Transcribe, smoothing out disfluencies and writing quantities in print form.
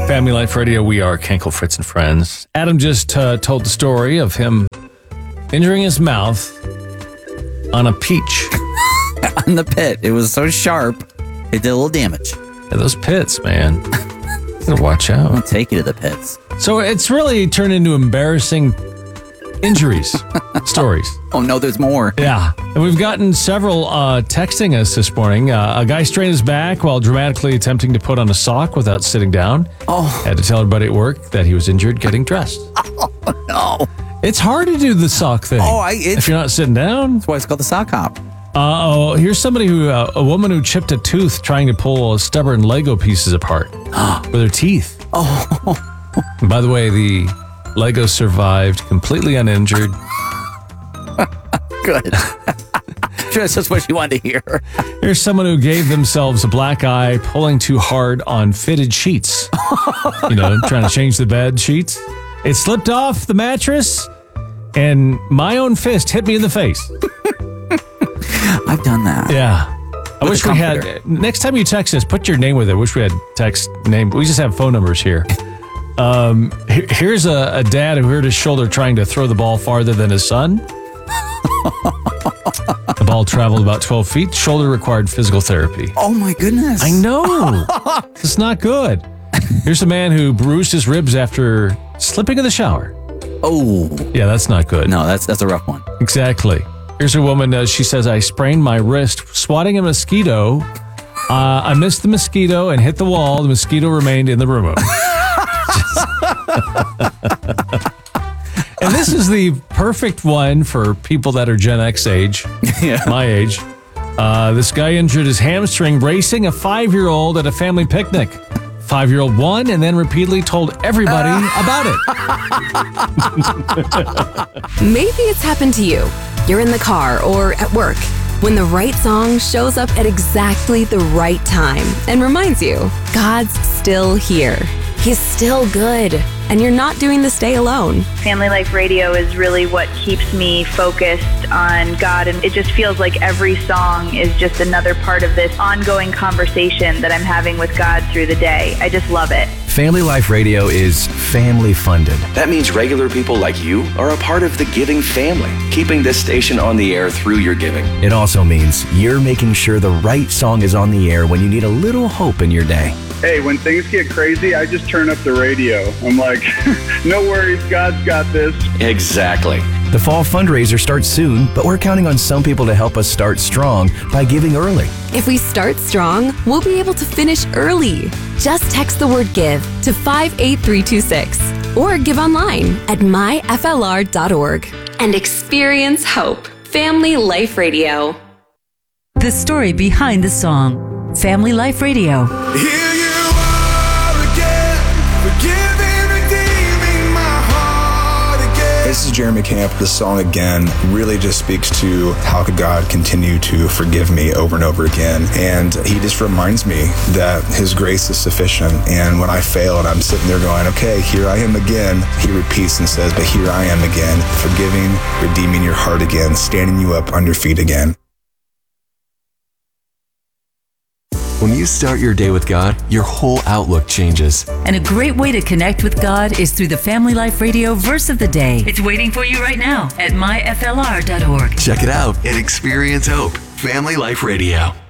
Family Life Radio, we are Kenkel, Fritz, and Friends. Adam just told the story of him injuring his mouth on a peach. On the pit. It was so sharp, it did a little damage. Yeah, those pits, man. Gotta watch out. I'll take you to the pits. So it's really turned into embarrassing injuries stories. Oh, no, there's more. Yeah. And we've gotten several texting us this morning. A guy strained his back while dramatically attempting to put on a sock without sitting down. Oh. Had to tell everybody at work that he was injured getting dressed. Oh, no. It's hard to do the sock thing. If you're not sitting down. That's why it's called the sock hop. Here's somebody a woman who chipped a tooth trying to pull stubborn Lego pieces apart with her teeth. Oh. And by the way, the Lego survived completely uninjured. Good. Sure, that's just what you wanted to hear. Here's someone who gave themselves a black eye pulling too hard on fitted sheets. Trying to change the bed sheets. It slipped off the mattress, and my own fist hit me in the face. I've done that. Yeah. I wish we had. Next time you text us, put your name with it. I wish we had text name. We just have phone numbers here. Here's a dad who hurt his shoulder trying to throw the ball farther than his son. The ball traveled about 12 feet. Shoulder required physical therapy. Oh, my goodness. I know. It's not good. Here's a man who bruised his ribs after slipping in the shower. Oh. Yeah, that's not good. No, that's a rough one. Exactly. Here's a woman. She says, I sprained my wrist swatting a mosquito. I missed the mosquito and hit the wall. The mosquito remained in the room. And this is the perfect one for people that are Gen X age, my age. This guy injured his hamstring racing a 5-year-old at a family picnic. 5-year-old won and then repeatedly told everybody about it. Maybe it's happened to you. You're in the car or at work when the right song shows up at exactly the right time and reminds you God's still here. He's still good, and you're not doing this day alone. Family Life Radio is really what keeps me focused on God, and it just feels like every song is just another part of this ongoing conversation that I'm having with God through the day. I just love it. Family Life Radio is family funded. That means regular people like you are a part of the giving family, keeping this station on the air through your giving. It also means you're making sure the right song is on the air when you need a little hope in your day. Hey, when things get crazy, I just turn up the radio. I'm like, no worries, God's got this. Exactly. The fall fundraiser starts soon, but we're counting on some people to help us start strong by giving early. If we start strong, we'll be able to finish early. Just text the word GIVE to 58326 or give online at myflr.org and experience hope. Family Life Radio. The story behind the song. Family Life Radio. Here you are again, forgiving, redeeming my heart again. This is Jeremy Camp. The song Again really just speaks to how could God continue to forgive me over and over again. And he just reminds me that his grace is sufficient. And when I fail and I'm sitting there going, okay, here I am again, he repeats and says, but here I am again, forgiving, redeeming your heart again, standing you up on your feet again. When you start your day with God, your whole outlook changes. And a great way to connect with God is through the Family Life Radio Verse of the Day. It's waiting for you right now at myflr.org. Check it out and experience hope. Family Life Radio.